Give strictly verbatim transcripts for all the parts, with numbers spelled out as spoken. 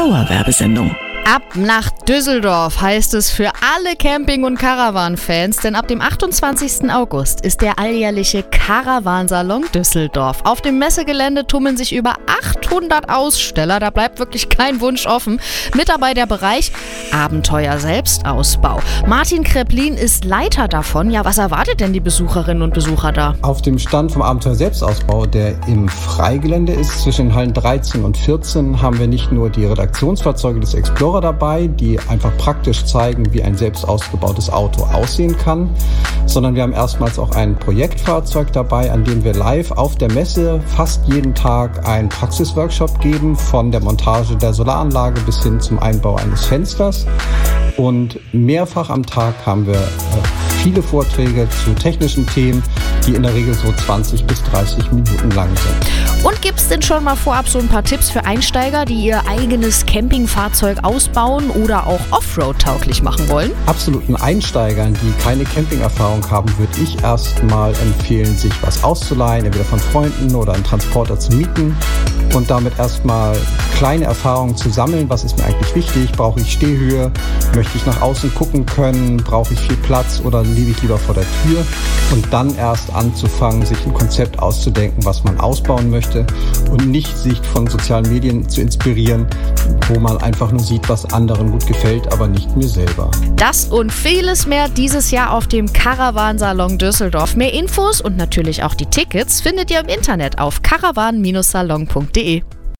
Dauerwerbesendung. Ab nach Düsseldorf heißt es für alle Camping- und Caravan-Fans, denn ab dem achtundzwanzigsten August ist der alljährliche Caravansalon Düsseldorf. Auf dem Messegelände tummeln sich über achthundert Aussteller, da bleibt wirklich kein Wunsch offen. Mit dabei der Bereich Abenteuer Selbstausbau. Martin Kreplin ist Leiter davon. Ja, was erwartet denn die Besucherinnen und Besucher da? Auf dem Stand vom Abenteuer Selbstausbau, der im Freigelände ist, zwischen den Hallen dreizehn und vierzehn, haben wir nicht nur die Redaktionsfahrzeuge des Explorer dabei, die einfach praktisch zeigen, wie ein selbst ausgebautes Auto aussehen kann, sondern wir haben erstmals auch ein Projektfahrzeug dabei, an dem wir live auf der Messe fast jeden Tag einen Praxisworkshop geben, von der Montage der Solaranlage bis hin zum Einbau eines Fensters. Und mehrfach am Tag haben wir viele Vorträge zu technischen Themen, die in der Regel so zwanzig bis dreißig Minuten lang sind. Und gibt es denn schon mal vorab so ein paar Tipps für Einsteiger, die ihr eigenes Campingfahrzeug ausbauen oder auch Offroad-tauglich machen wollen? Absoluten Einsteigern, die keine Campingerfahrung haben, würde ich erstmal empfehlen, sich was auszuleihen, entweder von Freunden oder einen Transporter zu mieten und damit erstmal kleine Erfahrungen zu sammeln. Was ist mir eigentlich wichtig? Brauche ich Stehhöhe? Möchte ich nach außen gucken können? Brauche ich viel Platz oder lebe ich lieber vor der Tür? Und dann erst anzufangen, sich ein Konzept auszudenken, was man ausbauen möchte und nicht sich von sozialen Medien zu inspirieren, wo man einfach nur sieht, was anderen gut gefällt, aber nicht mir selber. Das und vieles mehr dieses Jahr auf dem Caravansalon Düsseldorf. Mehr Infos und natürlich auch die Tickets findet ihr im Internet auf caravan Bindestrich salon Punkt de.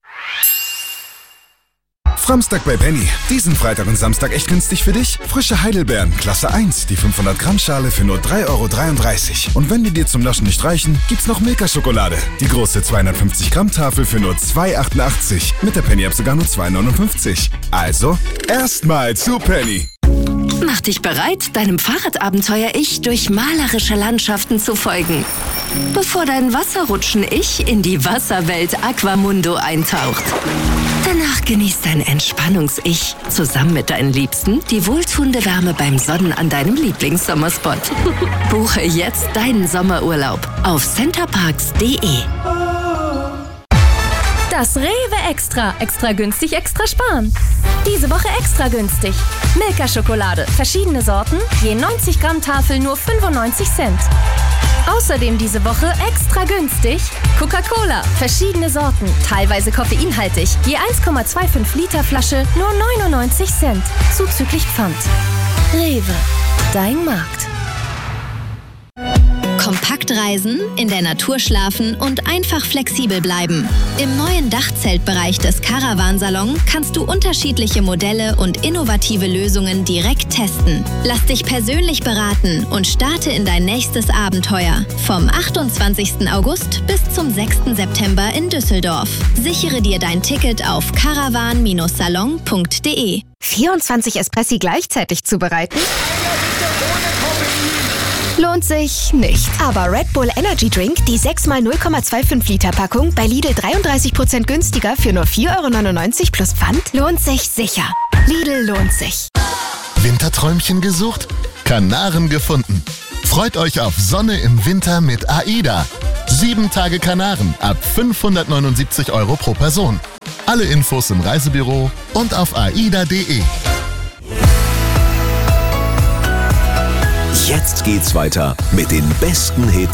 Framstag bei Penny. Diesen Freitag und Samstag echt günstig für dich. Frische Heidelbeeren, Klasse eins, die fünfhundert Gramm Schale für nur drei Euro dreiunddreißig. Und wenn die dir zum Naschen nicht reichen, gibt's noch Milka-Schokolade. Die große zweihundertfünfzig Gramm Tafel für nur zwei Euro achtundachtzig. Mit der Penny-App sogar nur zwei Euro neunundfünfzig. Also, erstmal zu Penny. Mach dich bereit, deinem Fahrradabenteuer-Ich durch malerische Landschaften zu folgen. Bevor dein Wasserrutschen-Ich in die Wasserwelt Aquamundo eintaucht. Danach genießt dein Entspannungs-Ich zusammen mit deinen Liebsten die wohltuende Wärme beim Sonnen an deinem Lieblingssommerspot. Buche jetzt deinen Sommerurlaub auf centerparks Punkt de. Das Rewe Extra. Extra günstig, extra sparen. Diese Woche extra günstig. Milka-Schokolade. Verschiedene Sorten. Je neunzig Gramm Tafel nur fünfundneunzig Cent. Außerdem diese Woche extra günstig. Coca-Cola. Verschiedene Sorten. Teilweise koffeinhaltig. Je eins Komma fünfundzwanzig Liter Flasche nur neunundneunzig Cent. Zuzüglich Pfand. Rewe. Dein Markt. Kompakt reisen, in der Natur schlafen und einfach flexibel bleiben. Im neuen Dachzeltbereich des Caravansalon kannst du unterschiedliche Modelle und innovative Lösungen direkt testen. Lass dich persönlich beraten und starte in dein nächstes Abenteuer. Vom achtundzwanzigsten August bis zum sechsten September in Düsseldorf. Sichere dir dein Ticket auf caravan Bindestrich salon Punkt de. vierundzwanzig Espressi gleichzeitig zubereiten? Lohnt sich nicht. Aber Red Bull Energy Drink, die sechs mal null Komma fünfundzwanzig Liter Packung, bei Lidl dreiunddreißig Prozent günstiger für nur vier Euro neunundneunzig plus Pfand, lohnt sich sicher. Lidl lohnt sich. Winterträumchen gesucht? Kanaren gefunden. Freut euch auf Sonne im Winter mit AIDA. Sieben Tage Kanaren ab fünfhundertneunundsiebzig Euro pro Person. Alle Infos im Reisebüro und auf aida Punkt de. Jetzt geht's weiter mit den besten Hits